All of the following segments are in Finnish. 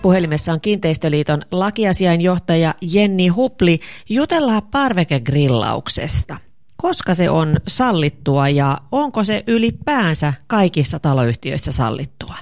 puhelimessa on Kiinteistöliiton lakiasiainjohtaja Jenni Hupli. Jutellaan parvekegrillauksesta. Koska se on sallittua ja onko se ylipäänsä kaikissa taloyhtiöissä sallittua?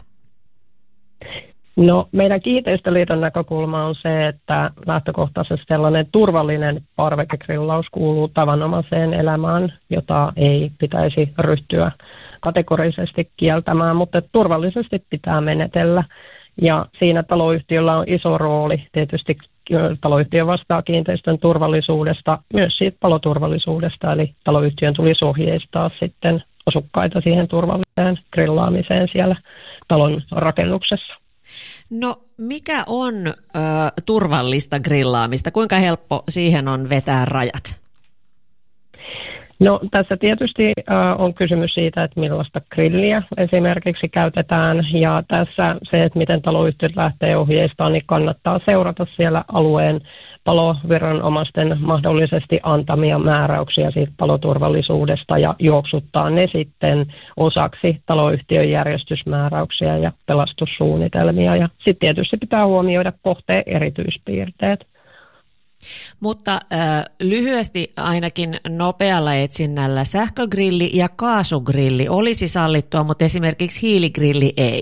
No, meidän Kiinteistöliiton näkökulma on se, että lähtökohtaisesti sellainen turvallinen parvekegrillaus kuuluu tavanomaiseen elämään, jota ei pitäisi ryhtyä kategorisesti kieltämään, mutta turvallisesti pitää menetellä. Ja siinä taloyhtiöllä on iso rooli. Tietysti taloyhtiö vastaa kiinteistön turvallisuudesta, myös siitä paloturvallisuudesta, eli taloyhtiön tulisi ohjeistaa sitten asukkaita siihen turvalliseen grillaamiseen siellä talon rakennuksessa. No, mikä on turvallista grillaamista? Kuinka helppo siihen on vetää rajat? No, tässä tietysti on kysymys siitä, että millaista grilliä esimerkiksi käytetään, ja tässä se, että miten taloyhtiöt lähtee ohjeistamaan, niin kannattaa seurata siellä alueen paloviranomaisten mahdollisesti antamia määräyksiä siitä paloturvallisuudesta ja juoksuttaa ne sitten osaksi taloyhtiön järjestysmääräyksiä ja pelastussuunnitelmia. Ja sitten tietysti pitää huomioida kohteen erityispiirteet. Mutta lyhyesti ainakin nopealla etsinnällä sähkögrilli ja kaasugrilli olisi sallittua, mutta esimerkiksi hiiligrilli ei.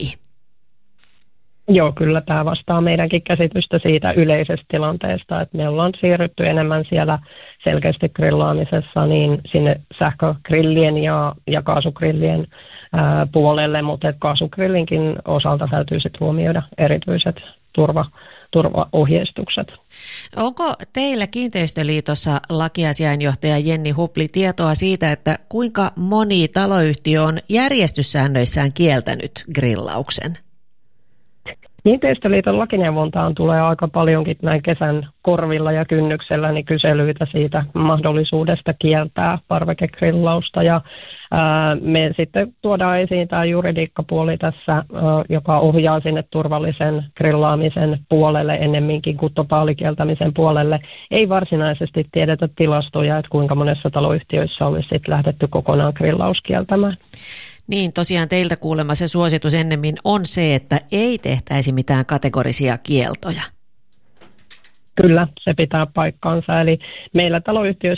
Joo, kyllä tämä vastaa meidänkin käsitystä siitä yleisestä tilanteesta, että me ollaan siirrytty enemmän siellä selkeästi grillaamisessa niin sinne sähkögrillien ja kaasugrillien puolelle, mutta kaasugrillinkin osalta täytyy sitten huomioida erityiset turvaohjeistukset. Onko teillä Kiinteistöliitossa lakiasiainjohtaja Jenni Hupli tietoa siitä, että kuinka moni taloyhtiö on järjestyssäännöissään kieltänyt grillauksen? Kiinteistöliiton lakineuvontaan tulee aika paljonkin näin kesän korvilla ja kynnyksellä niin kyselyitä siitä mahdollisuudesta kieltää parvekegrillausta. Ja me sitten tuodaan esiin tämä juridiikkapuoli tässä, joka ohjaa sinne turvallisen grillaamisen puolelle ennemminkin kuin totaalikieltämisen puolelle. Ei varsinaisesti tiedetä tilastoja, että kuinka monessa taloyhtiöissä olisi sitten lähdetty kokonaan grillaus kieltämään. Niin, tosiaan teiltä kuulemma se suositus ennemmin on se, että ei tehtäisi mitään kategorisia kieltoja. Kyllä, se pitää paikkansa. Eli meillä taloyhtiöissä